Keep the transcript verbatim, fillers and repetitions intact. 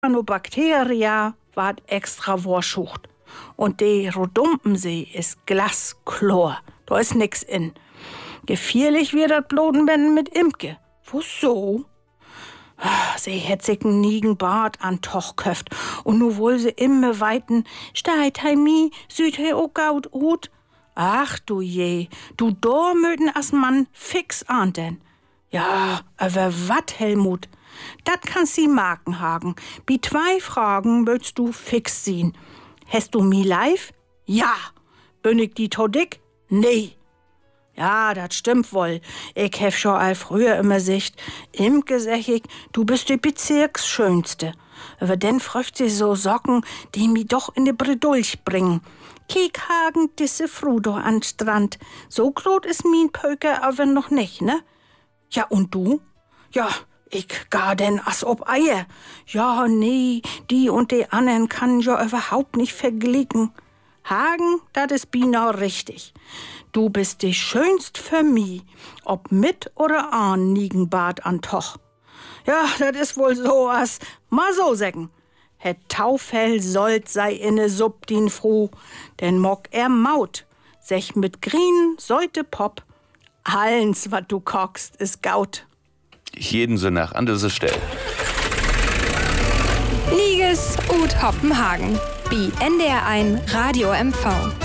Cyanobacteria ward extra worschucht. Und die Rodumpensee ist Glasklar. Da ist nix in. Gefährlich wird das Blodenbänden mit Imke. Wieso? Sie hätt sich n Niegenbart an Toch köft. Und nu wohl sie immer weiten, steit hei mi, süd hei o gaut ut. Ach du je, du da möten as Mann fix ahnden. Ja, aber wat, Helmut? Dat kannst sie Marken hagen. Bi zwei Fragen willst du fix sehen. Hast du mi live? Ja. Bin ich die to dick? Nee. Ja, dat stimmt wohl. Ich hef schon all früher immer sicht. Imke sag ich, du bist die Bezirksschönste. Aber denn fröcht sie so Socken, die mi doch in de Bredulch bringen. Kiek hagen disse Frudo an Strand. So grot is min Pöker aber noch nicht, ne? Ja, und du? Ja, ich gar denn as ob Eier. Ja, nee, die und die anderen kann ja überhaupt nicht verglichen. Hagen, dat is bina richtig. Du bist die schönst für mi, ob mit oder an Niegenbart an Toch. Ja, dat is wohl so as, mal so sägen. Het Taufell sollt sei inne Sub din froh, denn mock er Maut, sech mit Grien sollte Pop. Allens, wat du kockst, is Gaut. Jeden so nach an diese Stelle. Liges ut Hoppenhagen. Bi N D R eins Radio M V.